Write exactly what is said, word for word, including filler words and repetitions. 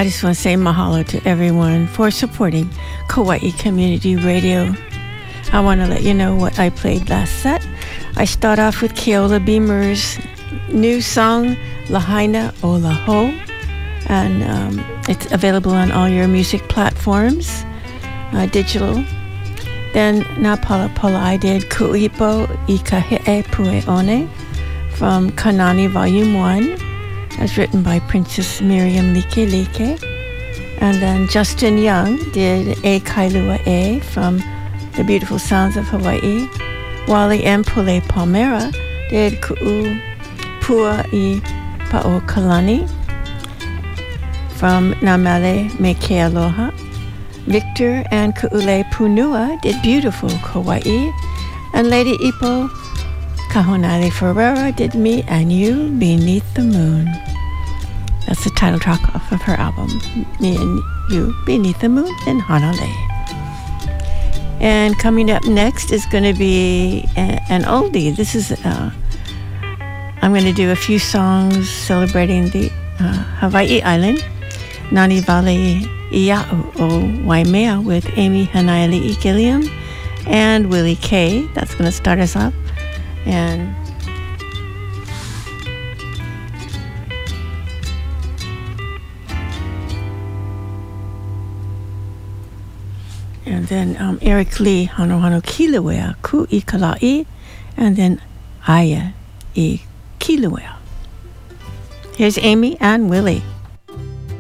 I just want to say mahalo to everyone for supporting Kauai Community Radio. I want to let you know what I played last set. I start off with Keola Beamer's new song, Lahaina o Laho, and um, it's available on all your music platforms, uh, digital. Then Na Pala Pala I did Ku'ipo I Kahe'e Pue One from Kanani Volume one, as written by Princess Miriam Likelike. And then Justin Young did E Kailua E from The Beautiful Sounds of Hawaii. Wally M. Pule Palmera did Ku'u Pua I Pa'o Kalani from Namale Me Ke Aloha. Victor and Ku'ule Punua did Beautiful Kauai. And Lady Ipo Kahonali Ferreira did Me and You Beneath the Moon. That's the title track off of her album, Me and You Beneath the Moon in Hanalei. And coming up next is going to be a, an oldie. This is, uh, I'm going to do a few songs celebrating the uh, Hawaii Island. Nani Vale Ia'u o Waimea with Amy Hanaiali'i Gilliam and Willie K. That's going to start us off. And and then um, Eric Lee, Hano Hano Kilauea, Ku I Kala'i, and then Aya I Kilauea. Here's Amy and Willie.